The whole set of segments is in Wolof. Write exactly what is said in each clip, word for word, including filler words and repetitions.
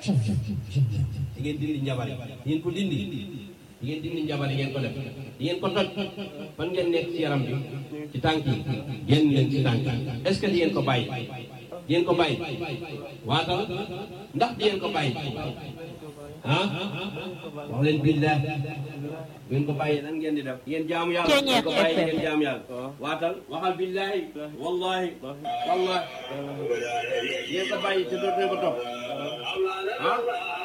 di ngeen dindi njabar yi di ngeen ko dindi di ngeen dindi njabar yi ngeen ko def di ngeen ko toj fan ngeen nekk ci yaram bi ci tànk yi génn leen ci tànk yi est-ce que di ngeen ko bàyyi di ngeen ko bàyyi waatal ndax di ngeen ko bàyyi ah wax leen billah ngeen ko bàyyi lan ngeen di def ngeen jaamu yàlla ngeen ko bàyyi ngeen jaamu yàlla waatal waxal billahi wallahi wallahi ngeen ko bàyyi te dootu ko topp ah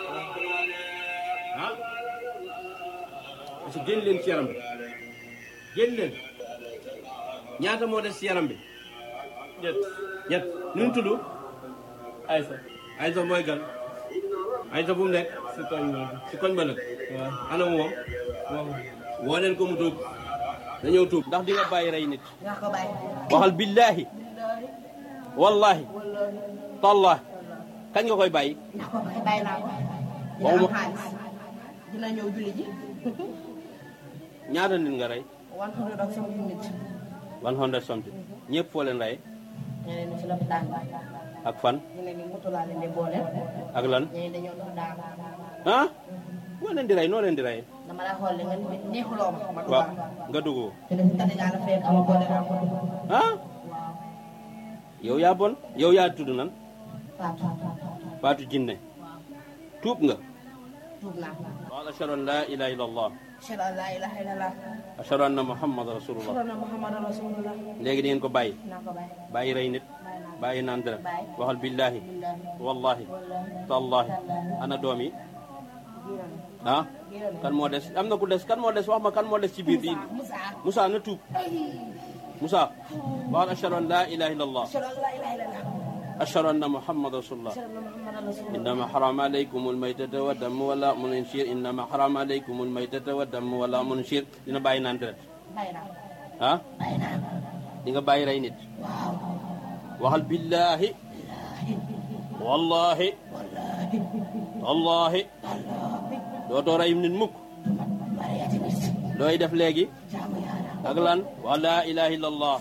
ah parce que génn leen ci yaram bi génn leen ñaata moo des ci yaram bi ñett ñett nu mu tudd Aysa Aysa mooy gan Aysa fu mu nekk si koñ ba si koñ ba nag waaw ana moom woo leen ko mu tuub dañoo tuub ndax di nga bàyyi rey nit waxal billahi wallahi tallahi kañ nga koy bàyyi bàyyi naa ko dina am xaalis dina ñëw julli ji ñaata nit nga rey one hundred ak something nit one hundred something ñëpp foo leen rey ñeneen ñi ci lopitaan ak fan ñeneen ñi moto laa leen di boole ak lan ñeneen dañoo dox daal ah moo leen di rey noo leen di rey dama la xool nga neexuloo ma ma waaw nga dugg te dafa tane daal fekk ama boole naa ko ah yow yaa bon yow yaa tudd nan Fatou Fatou Jinne tuub nga tuub naa wa ashhadu an la ilaha illa allah ashhadu an la ilaha illallah ashhadu anna muhammad rasulullah ashhadu anna muhammadan rasulullah léegi di ngeen ko bàyyi naa ko bàyyi bàyyi rey nit bàyyi naan dara bàyyi waxal billahi wallahi tallahi ana doom yi ah kan moo des am na ku des kan moo des wax ma kan moo des ci biir bi Moussa na tuub Moussa waxal ashhadu an la ilaha illa allah ashhadu an la ilaha illallah ashhadu anna muhammad rasulullah إنما حرم عليكم الميتة والدم ولا منشير إنما حرم عليكم الميتة والدم ولا منشير dina bàyyi naan deret ah di nga bàyyi rey nit waxal billahi wallahi wallahi dootoo rey nit mukk looy def léegi ak lan wa la ilaha illallah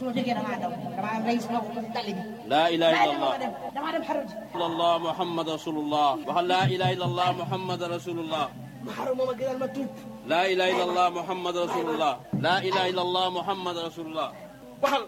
la ilaha illallah illallah muhammad rasulullah waxal la ilaha illallah muhammad rasulullah la ilaha illallah muhammad rasulullah la ilaha illallah muhammad rasulullah waxal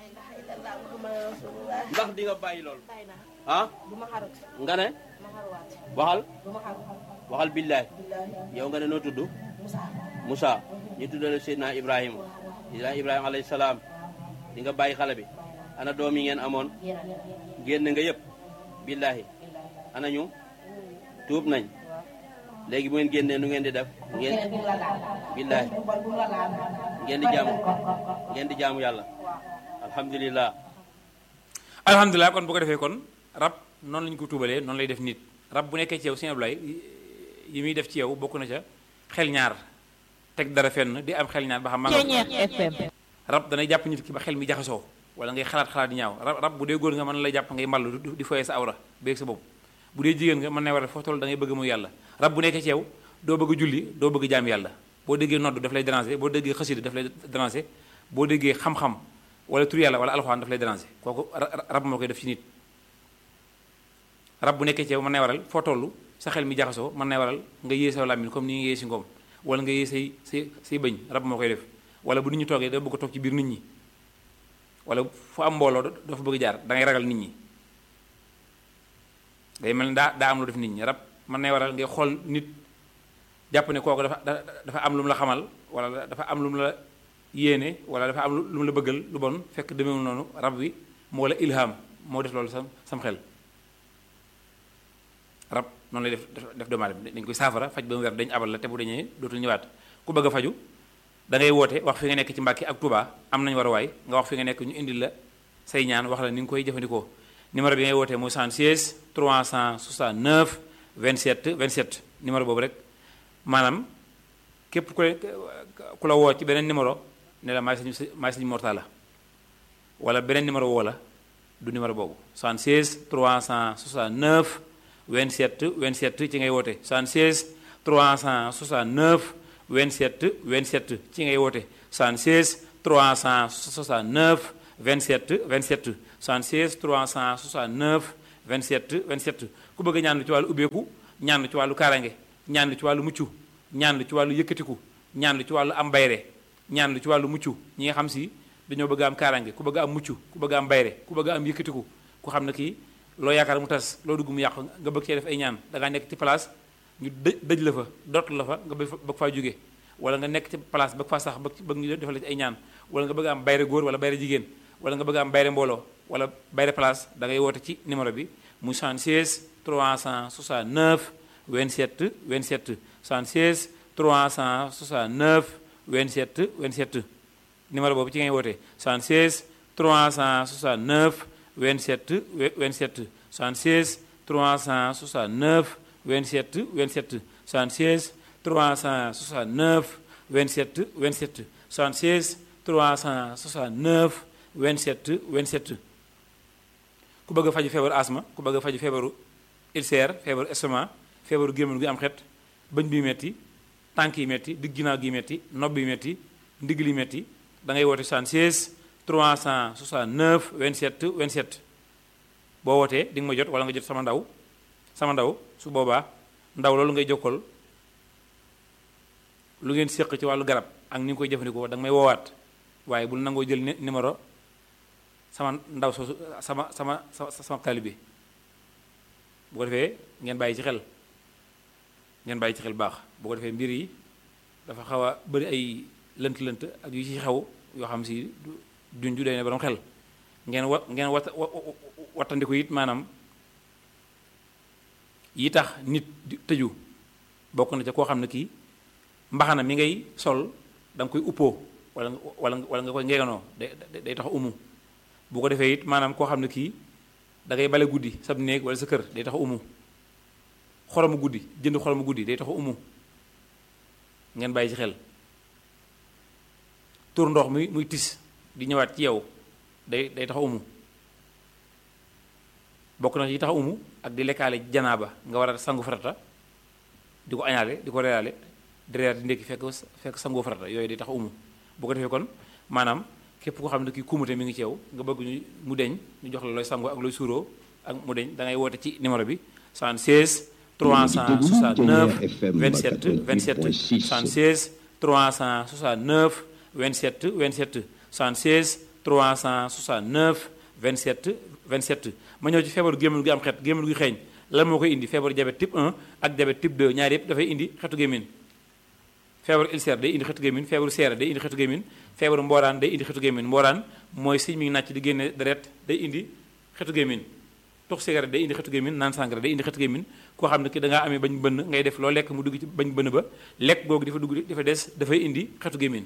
ndax di nga bàyyi loolu ah nga ne waxal waxal billahi yow nga ne noo tudd Moussa ñu tuddale Seydina Ibrahima Seydina Ibrahima alayhi salaam di nga bàyyi xale bi ana doom yi ngeen amoon génn nga yëpp billahi ana ñu tuub nañ léegi bu ngeen génnee nu ngeen di def ngeen billahi ngeen di jaamu ngeen di jaamu yàlla alhamdulilah alhamdulilah kon bu ko defee kon rab noonu lañu ko tuubalee noonu lay def nit rab bu nekkee ci yow Sëñ Ablaye yi muy def ci yow bokk na ca xel ñaar teg dara fenn di am xel ñaar ba xam ma nga rab danay jàpp nit ki ba xel mi jaxasoo wala ngay xalaat xalaat di ñaaw rab rab bu dee góor nga mën lay jàpp ngay mballu di foyee sa awra beeg sa bopp bu dee jigéen nga mën na war a foofu toll da ngay bëgg muy yàlla rab bu nekkee ci yow doo bëgg julli doo bëgg jaam yàlla boo déggee nodd daf lay déranger boo déggee xasida daf lay déranger boo déggee xam-xam wala tur yàlla wala alxuraan daf lay déranger kooku rab moo koy def ci nit rab bu nekkee ci yow mën na waral foo toll sa xel mi jaxasoo mën na waral nga yée sa làmmiñ comme ni nga yée si ngoom wala nga yée say say say bëñ rab moo koy def wala bu nit ñi toogee da bëgg a toog ci biir nit ñi wala fu am mbooloo doo fa bëgg jaar da ngay ragal nit ñi day mel ni daa daa am lu def nit ñi rab mën na waral ngay xool nit jàpp ne kooku dafa dafa am lu mu la xamal wala dafa am lu mu la yéene wala dafa am lu mu la bëggal lu bon fekk demeewul noonu rab wi moo la ilham moo def loolu sam sam xel rab noonu lay def def doomu aadama dañ koy saafara faj ba mu weer dañ abal la te bu dañee dootul ñëwaat ku bëgg a faju da ngay woote wax fi nga nekk ci Mbàkke ak Touba am nañu war a waay nga wax fi nga nekk ñu indil la say ñaan wax la ni nga koy jëfandikoo numéro bi ngay wootee mooy soixante-seize trois cent soixante-neuf vingt-sept vingt-sept numéro boobu rek maanaam képp ku ku la woo ci beneen numéro ne la maay sañ maay sañ Mortala wala beneen numéro woo la du numéro boobu soixante-seize trois cent soixante-neuf vingt-sept vingt-sept ci ngay woote soixante-seize trois cent soixante-neuf vingt-sept vingt-sept ci ngay woote soixante-seize trois cent soixante-neuf vingt-sept vingt-sept soixante-seize trois cent soixante-neuf vingt-sept vingt-sept ku bëgg ñaan lu ci wàllu ubbeeku ñaan lu ci wàllu kaaraange ñaan lu ci wàllu mucc ñaan lu ci wàllu yëkkatiku ñaan lu ci wàllu am bayre ñaan lu ci wàllu mucc ñi nga xam si dañoo bëgg am kaaraange ku bëgg am mucc ku bëgg am bayre ku bëgg am yëkkatiku ku xam ne kii loo yaakaar mu tas loo dugg mu yàqu nga bëgg cee def ay ñaan da ngaa nekk ci place ñu dëj dëj la fa dott la fa nga bëgg faa jóge wala nga nekk ci place bëgg faa sax bëgg bëgg ñu defal la ci ay ñaan wala nga bëgg am bayre góor wala bayre jigéen wala nga bëgg am bayre mbooloo wala bayre place da ngay woote ci numéro bi muy soixante-seize trois cent soixante-neuf vingt-sept vingt-sept soixante-seize trois cent soixante-neuf vingt-sept vingt-sept numéro boobu ci ngay woote soixante-seize trois cent soixante-neuf vingt-sept vingt-sept soixante-seize trois cent soixante-neuf vingt-sept vingt-sept soixante-seize trois cent soixante-neuf vingt-sept vingt-sept soixante-seize trois cent soixante-neuf vingt-sept vingt-sept ku bëgg a faju feebaru asma ku bëgg a faju feebaru ulcère feebaru estomac feebaru gémmiñ gi am xet bëñ bi metti tànk yi metti digg ginnaaw gi metti nopp bi metti ndigg li metti da ngay woote soixante-seize trois cent soixante-neuf vingt-sept vingt-sept boo wootee di nga ma jot wala nga jot sama ndaw sama ndaw su boobaa ndaw loolu ngay jokkal lu ngeen séq ci wàllu garab ak ni nga koy jëfandikoo da nga may woowaat waaye bul nangoo jël numéro sama ndaw soosu sama sama sama taalibe bi bu ko defee ngeen bàyyi ci xel ngeen bàyyi ci xel baax bu ko defee mbir yi dafa xaw a bëri ay lënt-lënt ak yu ci xew yoo xam si junju day ne borom xel ngeen wa ngeen wat wattandiku it maanaam yi tax nit di tëju bokk na ca koo xam ne kii mbaxana mi ngay sol da nga koy uppoo wala wala wala nga koy ngeeganoo day day tax umu bu ko defee it maanaam koo xam ne kii da ngay bale guddi sab néeg wala sa kër day tax umu xoromu guddi jënd xoromu guddi day tax umu ngeen bàyyi ci xel tur ndox muy muy tis di ñëwaat ci yow day day tax umu bokk na ci tax umu ak di lekkaale janaaba nga war a sangu farata di ko añaale di ko reyaale di reer di ndékki fekk fekk sangoo farata yooyu day tax umu bu ko defee kon maanaam képp koo xam ne kii kumute mi ngi ci yow nga bëgg ñu mu deñ ñu jox la looy sangoo ak looy suuroo ak mu deñ da ngay woote ci numéro bi soixante-seize trois cent soixante-neuf vingt-sept vingt-sept soixante-seize trois cent soixante-neuf vingt-sept vingt-sept soixante-seize trois cent soixante-neuf vingt-sept vingt-sept ma ñëw ci feebaru gémmiñ gi am xet gémmiñ gi xeeñ lan moo koy indi feebaru diabète type un ak diabète type deux ñaar yëpp dafay indi xetu gémmiñ feebaru ulcère day indi xetu gémmiñ feebaru seere day indi xetu gémmiñ feebaru mbooraan day indi xetu gémmiñ mbooraan mooy siñ mi ngi nàcc di génne deret day indi xetu gémmiñ tux cigarette day indi xetu gémmiñ naan sangara day indi xetu gémmiñ koo xam ne ki da ngaa amee bañ bënn ngay def loo lekk mu dugg ci bañ bënn ba lekk googu dafa dugg dafa des dafay indi xetu gémmiñ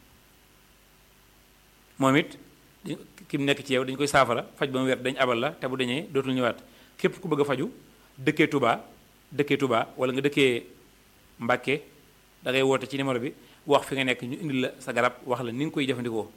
moom it ki mu nekk ci yow dañu koy saafara faj ba mu wér dañ abal la te bu dañee dootul ñëwaat képp ku bëgg a faju dëkkee Touba dëkkee Touba wala nga dëkkee Mbàkke da ngay woote ci numéro bi wax fi nga nekk ñu indil la sa garab wax la ni nga koy jëfandikoo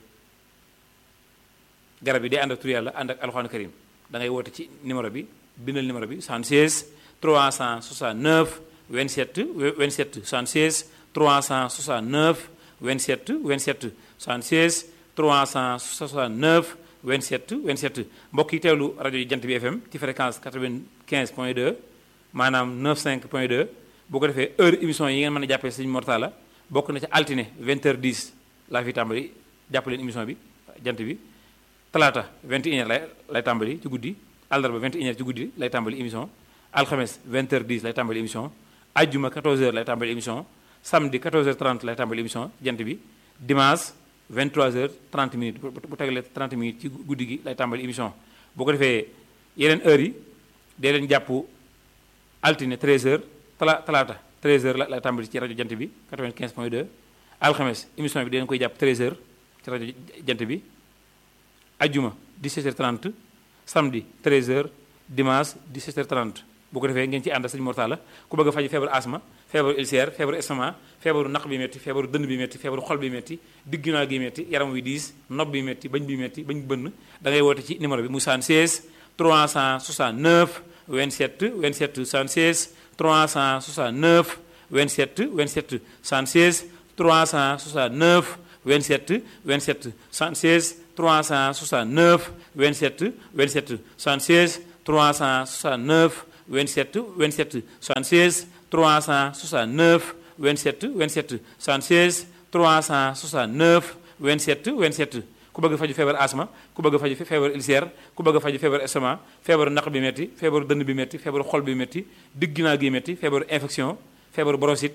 garab yi day ànd ak tur yàlla ànd ak alxuraan karim da ngay woote ci numéro bi bindal numéro bi soixante-seize trois cent soixante-neuf vingt-sept vingt-sept soixante-seize trois cent soixante-neuf vingt-sept vingt-sept soixante-seize trois cent soixante-neuf vingt-sept vingt-sept mbokk yi teewlu rajo yi jant bi F M ci fréquence quatre-vingt-quinze point deux maanaam neuf cinq point deux boo ko defee heure émission yi ngeen mën a jàppee Sëñ Mortalla bokk na ci altine vingt heures dix laa fi tàmbali jàpp leen émission bi jant bi talaata vingt et une heures lay lay tàmbali ci guddi àllarba vingt et une heures ci guddi lay tàmbali émission alxames vingt heures dix lay tàmbali émission ajjuma quatorze heures lay tàmbali émission samedi quatorze heures trente lay tàmbali émission jant bi dimanche vingt-trois heures trente minutes bu tegalee trente minutes ci guddi gi lay tàmbali émission boo ko defee yeneen heures yi dee leen jàpp altine treize heures tala talaata treize heures la lay tàmbali ci rajo jant bi quatre-vingt-quinze point deux alxames émission bi dee leen koy jàpp treize heures ci rajo jant bi ajjuma dix-sept heures trente samedi treize heures dimanche dix-sept heures trente bu ko defee ngeen ci ànd Sëñ Mortalla ku bëgg a faj feebaru asma feebaru ulcère feebaru estomac feebaru naq bi métti feebaru dënn bi métti feebaru xol bi métti digg ginnaaw gi métti yaram wi diis nopp bi métti bañ bi métti bañ bënn da ngay woote ci numéro bi mu soixante-seize trois cent soixante-neuf vingt-sept vingt-sept soixante-seize trois cent soixante-neuf vingt-sept vingt-sept soixante-seize trois cent soixante-neuf vingt-sept vingt-sept soixante-seize trois cent soixante-neuf vingt-sept vingt-sept soixante-seize trois cent soixante-neuf vingt-sept vingt-sept soixante-seize trois cent soixante-neuf vingt-sept vingt-sept soixante-seize trois cent soixante-neuf vingt-sept vingt-sept ku bëgg faju feebar asma ku bëgg faju feebar ulcère ku bëgg faju feebar estomac feebaru naq bi metti feebaru dënn bi metti feebaru xol bi metti digg ginnaaw gi metti feebaru infection feebaru bronchite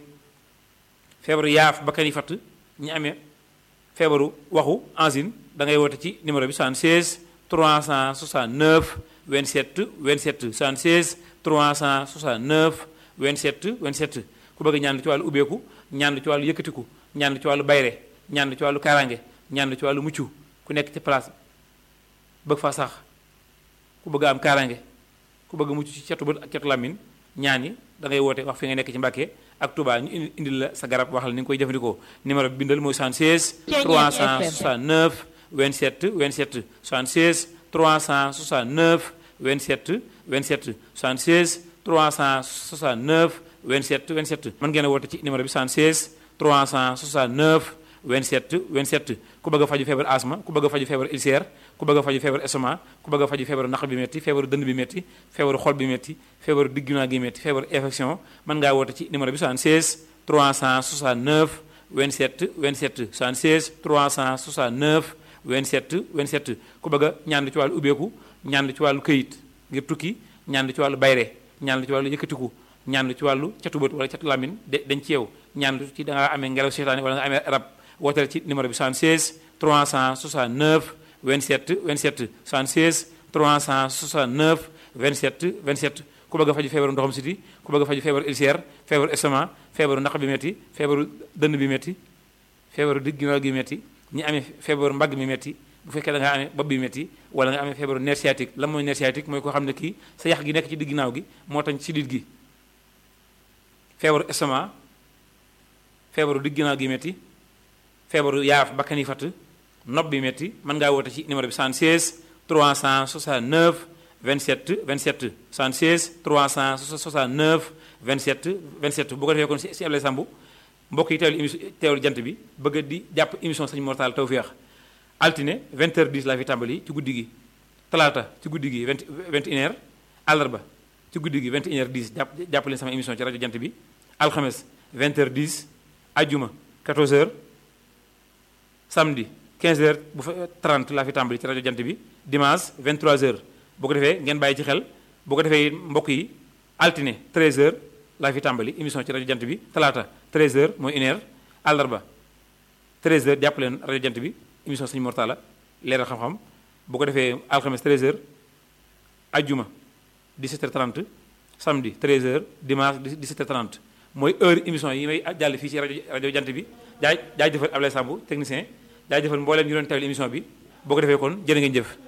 feebaru yaaf bakkan yi fatt ñi amee feebaru waxu angine da ngay woote ci numéro bi soixante-seize trois cent soixante-neuf vingt-sept vingt-sept soixante-seize trois cent soixante-neuf vingt-sept vingt-sept ku bëgg ñaan ci wàllu ubbeeku ñaan ci wàllu yëkkatiku ñaan ci wàllu bayre ñaan ci wàllu kaaraange ñaan ci wàllu mucc ku nekk ci place bëgg fa sax ku bëgg am kaaraange ku bëgg mucc ci catu bët ak catu làmmiñ ñaan yi da ngay woote wax fi nga nekk ci Mbàkke ak Touba ñu indil la sa garab wax la ni nga koy jëfandikoo numéro bi bindal mooy soixante-seize trois cent soixante-neuf vingt-sept vingt-sept soixante-seize trois cent soixante-neuf vingt-sept vingt-sept soixante-seize trois cent soixante-neuf vingt-sept vingt-sept mën ngeen a woote ci numéro bi soixante-seize trois cent soixante-neuf vingt-sept vingt-sept ku bëgg a faju feebar asma ku bëgg a faju feebar ulcère ku bëgg a faju feebar estomac ku bëgg a faju feebaru naq bi metti feebaru dënn bi metti feebaru xol bi metti feebaru digg ginnaaw gi metti feebaru infection mën ngaa woote ci numéro bi soixante-seize trois cent soixante-neuf vingt-sept vingt-sept soixante-seize trois cent soixante-neuf vingt-sept vingt-sept ku bëgg a ñaan ci wàllu ubbeeku ñaan ci wàllu këyit ngir tukki ñaan ci wàllu bayre ñaan ci wàllu yëkkatiku ñaan ci wàllu catu bët wala catu làmmiñ dañ ci yow ñaan ci da ngaa amee ngelaw seytaane wala nga amee rab wooteel ci numéro bi soixante-seize trois cent soixante-neuf vingt-sept vingt-sept soixante-seize trois cent soixante-neuf vingt-sept vingt-sept ku bëgg a faju feebaru ndoxam siti ku bëgg a faju feebaru ulcère feebaru estomac feebaru naq bi metti feebaru dënn bi metti feebaru digg ginnaaw gi metti ñi amee feebaru mbagg mi metti bu fekkee da nga amee bopp bi metti wala nga amee feebaru nerf sciatique lan mooy nerf sciatique mooy koo xam ne kii sa yax gi nekk ci digg ginnaaw gi moo tax ci dit gi feebaru estomac feebaru digg ginnaaw gi metti feebaru yaaf bakkan yi fatt nopp bi metti mën ngaa woote ci numéro bi soixante-seize trois cent soixante-neuf vingt-sept vingt-sept soixante-seize trois cent soixante-neuf vingt-sept vingt-sept bu ko defee kon si Ablaye Samb mbokk yi teewlu émission teewlu jant bi bëgg di jàpp émission Sëñ Mor Talla Tawfekh altine vingt heures dix laa fi tàmbali ci guddi gi talaata ci guddi gi vingt vingt et une heures àllarba ci guddi gi vingt et une heures dix jàpp jàpp leen sama émission ci rajo jant bi alxames vingt heures dix ajjuma quatorze heures samedi quinze heures bu fa trente laa fi tàmbali ci rajo jant bi dimanche vingt-trois heures boo ko defee ngeen bàyyi ci xel boo ko defee mbokk yi altine treize heures laa fi tàmbali émission ci rajo jant bi talaata treize heures mooy une heure àllarba treize heures jàpp leen rajo jant bi émission Sëñ Mor Talla leeral xam-xam boo ko defee alxames treize heures ajjuma dix-sept heures trente samedi treize heures dimanche dix-sept heures trente mooy heure émission yi may jàll fii ci rajo rajo jant bi jaay jaay jëfal Ablaye Samb technicien jaay jëfal mbooleem ñu doon teewlu émission bi boo ko defee kon jërë ngeen jëf